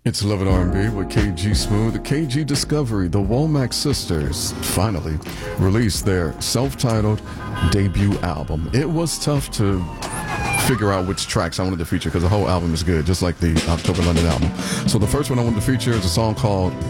It's Love and R&B with KG Smooth. The KG Discovery, the Womack sisters, finally released their self-titled debut album. It was tough to figure out which tracks I wanted to feature because the whole album is good, just like the October London album. So the first one I wanted to feature is a song called